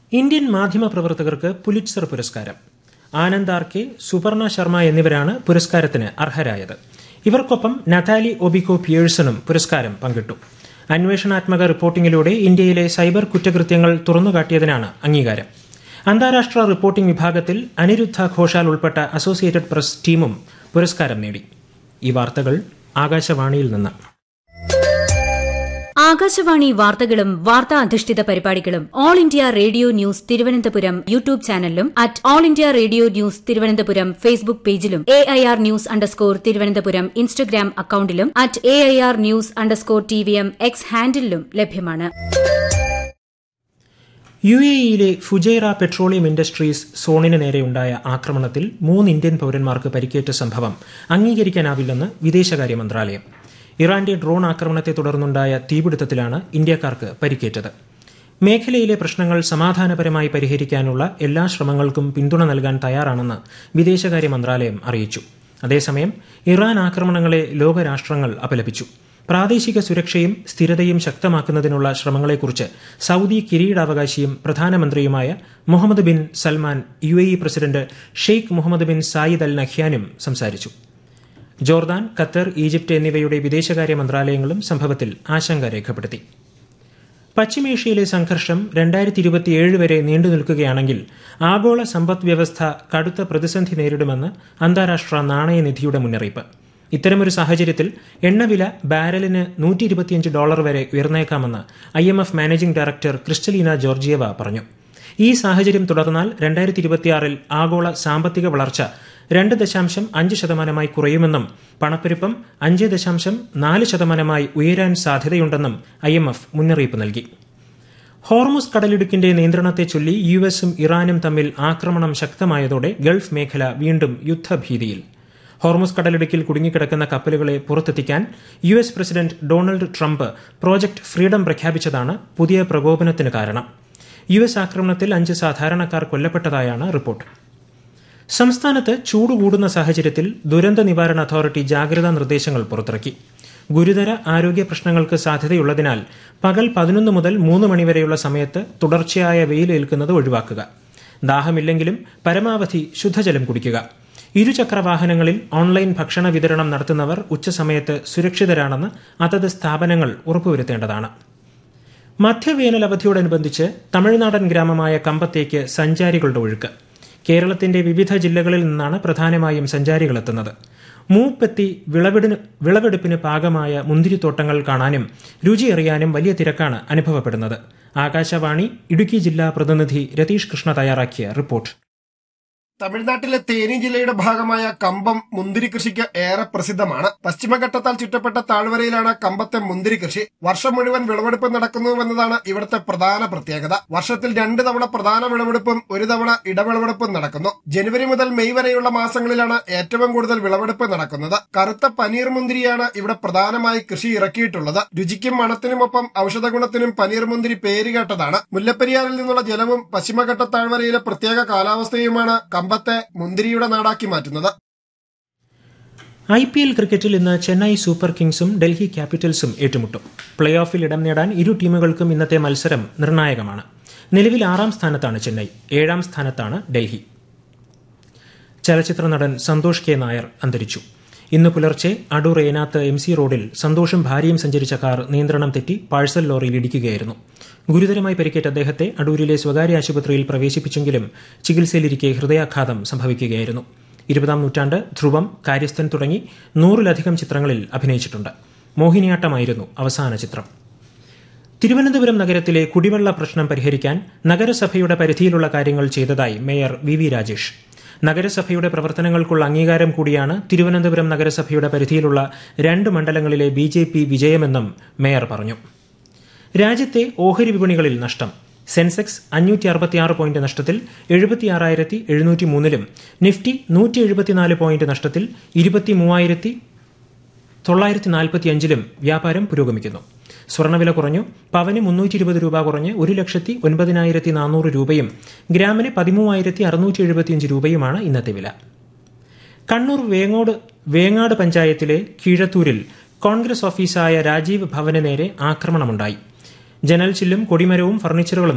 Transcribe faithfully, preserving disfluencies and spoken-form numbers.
Indian മാധ്യമപ്രവർത്തകർക്ക് Pulitzer പുരസ്കാരം. Anand R K, Suparna Sharma എന്നിവരാണ് പുരസ്കാരത്തിന് അർഹരായത്. ഇവർക്കൊപ്പം നതാലി ഒബിക്കോ പിയേഴ്സണും പുരസ്കാരം പങ്കിട്ടു. അന്വേഷണാത്മക റിപ്പോർട്ടിംഗിലൂടെ ഇന്ത്യയിലെ സൈബർ കുറ്റകൃത്യങ്ങൾ തുറന്നുകാട്ടിയതിനാണ് അംഗീകാരം. അന്താരാഷ്ട്ര റിപ്പോർട്ടിംഗ് വിഭാഗത്തിൽ അനിരുദ്ധ ഘോഷാൽ ഉൾപ്പെട്ട അസോസിയേറ്റഡ് പ്രസ് ടീമും പുരസ്കാരം നേടി. ഈ വാർത്തകൾ ആകാശവാണിയിൽ നിന്ന്. ആകാശവാണി വാർത്തകളും വാർത്താ അധിഷ്ഠിത പരിപാടികളും all India radio news Thiruvananthapuram YouTube ചാനലിലും at all India radio news Thiruvananthapuram Facebook പേജിലും A I R news underscore Thiruvananthapuram Instagram അക്കൌണ്ടിലും at A I R news underscore T V M X ഹാൻഡിലും ലഭ്യമാണ്. U A ഇയിലെ Fujairah petroleum industries സോണിന് നേരെയുണ്ടായ ആക്രമണത്തിൽ മൂന്ന് Indian പൌരന്മാർക്ക് പരിക്കേറ്റ സംഭവം അംഗീകരിക്കാനാവില്ലെന്ന് വിദേശകാര്യ മന്ത്രാലയം. ഇറാന്റെ ഡ്രോൺ ആക്രമണത്തെ തുടർന്നുണ്ടായ തീപിടുത്തത്തിലാണ് ഇന്ത്യക്കാർക്ക് പരിക്കേറ്റത്. മേഖലയിലെ പ്രശ്നങ്ങൾ സമാധാനപരമായി പരിഹരിക്കാനുള്ള എല്ലാ ശ്രമങ്ങൾക്കും പിന്തുണ നൽകാൻ തയ്യാറാണെന്ന് വിദേശകാര്യ മന്ത്രാലയം അറിയിച്ചു. അതേസമയം ഇറാൻ ആക്രമണങ്ങളെ ലോകരാഷ്ട്രങ്ങൾ അപലപിച്ചു. പ്രാദേശിക സുരക്ഷയും സ്ഥിരതയും ശക്തമാക്കുന്നതിനുള്ള ശ്രമങ്ങളെക്കുറിച്ച് Saudi കിരീടാവകാശിയും പ്രധാനമന്ത്രിയുമായ Muhammad bin Salman, U A E president Sheikh Muhammad bin Zayed Al നഹ്യാനും സംസാരിച്ചു. ജോർദാൻ, ഖത്തർ, ഈജിപ്ത് എന്നിവയുടെ വിദേശകാര്യ മന്ത്രാലയങ്ങളും സംഭവത്തിൽ ആശങ്ക രേഖപ്പെടുത്തി. പശ്ചിമേഷ്യയിലെ സംഘർഷം രണ്ടായിരത്തി ഇരുപത്തിയേഴ് വരെ നീണ്ടുനിൽക്കുകയാണെങ്കിൽ ആഗോള സമ്പദ് വ്യവസ്ഥ കടുത്ത പ്രതിസന്ധി നേരിടുമെന്ന് അന്താരാഷ്ട്ര നാണയനിധിയുടെ മുന്നറിയിപ്പ്. ഇത്തരമൊരു സാഹചര്യത്തിൽ എണ്ണവില ബാരലിന് നൂറ്റി ഇരുപത്തിയഞ്ച് ഡോളർ വരെ ഉയർന്നേക്കാമെന്ന് I M F managing director Kristalina Georgieva പറഞ്ഞു. ഈ സാഹചര്യം തുടർന്നാൽ രണ്ടായിരത്തി ഇരുപത്തിയാറിൽ ആഗോള സാമ്പത്തിക വളർച്ച രണ്ട് ദശാംശം അഞ്ച് ശതമാനമായി കുറയുമെന്നും പണപ്പെരുപ്പം അഞ്ച് ദശാംശം നാല് ശതമാനമായി ഉയരാൻ സാധ്യതയുണ്ടെന്നും ഐ എം എഫ് മുന്നറിയിപ്പ് നൽകി. ഹോർമുസ് കടലിടുക്കിന്റെ നിയന്ത്രണത്തെ ചൊല്ലി യു എസും ഇറാനും തമ്മിൽ ആക്രമണം ശക്തമായതോടെ ഗൾഫ് മേഖല വീണ്ടും യുദ്ധഭീതിയിൽ. ഹോർമുസ് കടലിടുക്കിൽ കുടുങ്ങിക്കിടക്കുന്ന കപ്പലുകളെ പുറത്തെത്തിക്കാൻ U S president Donald Trump project freedom പ്രഖ്യാപിച്ചതാണ് പുതിയ പ്രകോപനത്തിന് കാരണം. യു എസ് ആക്രമണത്തിൽ അഞ്ച് സാധാരണക്കാർ കൊല്ലപ്പെട്ടതായാണ് റിപ്പോർട്ട്. സംസ്ഥാനത്ത് ചൂട് കൂടുന്ന സാഹചര്യത്തിൽ ദുരന്ത നിവാരണ അതോറിറ്റി ജാഗ്രതാ നിർദ്ദേശങ്ങൾ പുറത്തിറക്കി. ഗുരുതര ആരോഗ്യ പ്രശ്നങ്ങൾക്ക് സാധ്യതയുള്ളതിനാൽ പകൽ പതിനൊന്ന് മുതൽ മൂന്ന് മണിവരെയുള്ള സമയത്ത് തുടർച്ചയായ വെയിലേൽക്കുന്നത് ഒഴിവാക്കുക. ദാഹമില്ലെങ്കിലും പരമാവധി ശുദ്ധജലം കുടിക്കുക. ഇരുചക്രവാഹനങ്ങളിൽ ഓൺലൈൻ ഭക്ഷണ വിതരണം നടത്തുന്നവർ ഉച്ചസമയത്ത് സുരക്ഷിതരാണെന്ന് അതത് സ്ഥാപനങ്ങൾ ഉറപ്പുവരുത്തേണ്ടതാണ്. മധ്യവേനൽ അവധിയോടനുബന്ധിച്ച് തമിഴ്നാടൻ ഗ്രാമമായ കമ്പത്തേക്ക് സഞ്ചാരികളുടെ ഒഴുക്ക്. കേരളത്തിന്റെ വിവിധ ജില്ലകളിൽ നിന്നാണ് പ്രധാനമായും സഞ്ചാരികളെത്തുന്നത്. മൂപ്പെത്തി വിളവെടുപ്പിന് വിളവെടുപ്പിന് പാകമായ മുന്തിരിത്തോട്ടങ്ങൾ കാണാനും രുചിയറിയാനും വലിയ തിരക്കാണ് അനുഭവപ്പെടുന്നത്. ആകാശവാണി ഇടുക്കി ജില്ലാ പ്രതിനിധി രതീഷ് കൃഷ്ണ തയ്യാറാക്കിയ റിപ്പോർട്ട്. തമിഴ്നാട്ടിലെ തേനി ജില്ലയുടെ ഭാഗമായ കമ്പം മുന്തിരി കൃഷിക്ക് ഏറെ പ്രസിദ്ധമാണ്. പശ്ചിമഘട്ടത്താൽ ചുറ്റപ്പെട്ട താഴ്വരയിലാണ് കമ്പത്തെ മുന്തിരി കൃഷി. വർഷം മുഴുവൻ വിളവെടുപ്പ് നടക്കുന്നുവെന്നതാണ് ഇവിടുത്തെ പ്രധാന പ്രത്യേകത. വർഷത്തിൽ രണ്ട് തവണ പ്രധാന വിളവെടുപ്പും ഒരു തവണ ഇടവിളവെടുപ്പും നടക്കുന്നു. ജനുവരി മുതൽ മെയ് വരെയുള്ള മാസങ്ങളിലാണ് ഏറ്റവും കൂടുതൽ വിളവെടുപ്പ് നടക്കുന്നത്. കറുത്ത പനീർ മുന്തിരിയാണ് ഇവിടെ പ്രധാനമായി കൃഷി ഇറക്കിയിട്ടുള്ളത്. രുചിക്കും മണത്തിനുമൊപ്പം ഔഷധഗുണത്തിനും പനീർ മുന്തിരി പേരുകേട്ടതാണ്. മുല്ലപ്പെരിയാറിൽ നിന്നുള്ള ജലവും പശ്ചിമഘട്ട താഴ്വരയിലെ പ്രത്യേക കാലാവസ്ഥയുമാണ് കമ്പത്തെ മുന്തിരിയുടെ നാടാക്കി മാറ്റുന്നത്. ഐ പി എൽ ക്രിക്കറ്റിൽ ഇന്ന് ചെന്നൈ സൂപ്പർ കിങ്സും ഡൽഹി ക്യാപിറ്റൽസും ഏറ്റുമുട്ടും. പ്ലേ ഓഫിൽ ഇടം നേടാൻ ഇരു ടീമുകൾക്കും ഇന്നത്തെ മത്സരം നിർണായകമാണ്. നിലവിൽ ആറാം സ്ഥാനത്താണ് ചെന്നൈ, ഏഴാം സ്ഥാനത്താണ് ഡൽഹി. ചലച്ചിത്ര നടൻ സന്തോഷ് കെ നായർ അന്തരിച്ചു. ഇന്ന് പുലർച്ചെ അടൂർ ഏനാത്ത് എം സി റോഡിൽ സന്തോഷും ഭാര്യയും സഞ്ചരിച്ച കാർ നിയന്ത്രണം തെറ്റി പാഴ്സൽ ലോറിയിൽ ഇടിക്കുകയായിരുന്നു. ഗുരുതരമായി പരിക്കേറ്റ അദ്ദേഹത്തെ അടൂരിലെ സ്വകാര്യ ആശുപത്രിയിൽ പ്രവേശിപ്പിച്ചെങ്കിലും ചികിത്സയിലിരിക്കെ ഹൃദയാഘാതം സംഭവിക്കുകയായിരുന്നു. ഇരുപതാം നൂറ്റാണ്ട്, ധ്രുവം, കാര്യസ്ഥൻ തുടങ്ങി നൂറിലധികം ചിത്രങ്ങളിൽ അഭിനയിച്ചിട്ടുണ്ട്. മോഹിനിയാട്ടമായിരുന്നു അവസാന ചിത്രം. തിരുവനന്തപുരം നഗരത്തിലെ കുടിവെള്ള പ്രശ്നം പരിഹരിക്കാൻ നഗരസഭയുടെ പരിധിയിലുള്ള കാര്യങ്ങൾ ചെയ്തതായി മേയർ വി വി രാജേഷ്. നഗരസഭയുടെ പ്രവർത്തനങ്ങൾക്കുള്ള അംഗീകാരം കൂടിയാണ് തിരുവനന്തപുരം നഗരസഭയുടെ പരിധിയിലുള്ള രണ്ട് മണ്ഡലങ്ങളിലെ ബി ജെ പി വിജയമെന്നും മേയർ പറഞ്ഞു. രാജ്യത്തെ ഓഹരി വിപണികളിൽ നഷ്ടം. സെൻസെക്സ് അഞ്ഞൂറ്റി അറുപത്തിയാറ് പോയിന്റ് നഷ്ടത്തിൽ എഴുപത്തിയാറായിരത്തി എഴുന്നൂറ്റി മൂന്നിലും നിഫ്റ്റി നൂറ്റി എഴുപത്തിനാല് പോയിന്റ് നഷ്ടത്തിൽ ഇരുപത്തി മൂവായിരത്തി തൊള്ളായിരത്തി നാൽപ്പത്തി അഞ്ചിലും വ്യാപാരം പുരോഗമിക്കുന്നു. സ്വർണ്ണവില കുറഞ്ഞു. പവന് മുന്നൂറ്റി ഇരുപത് രൂപ കുറഞ്ഞ് ഒരു ലക്ഷത്തി ഒൻപതിനായിരത്തി നാനൂറ് രൂപയും ഗ്രാമിന് പതിമൂവായിരത്തി അറുന്നൂറ്റി എഴുപത്തിയഞ്ച് രൂപയുമാണ് ഇന്നത്തെ വില. കണ്ണൂർ വേങ്ങോട് വേങ്ങാട് പഞ്ചായത്തിലെ കീഴത്തൂരിൽ കോൺഗ്രസ് ഓഫീസായ രാജീവ് ഭവന് നേരെ ആക്രമണമുണ്ടായി. ജനൽ ചില്ലും കൊടിമരവും ഫർണിച്ചറുകളും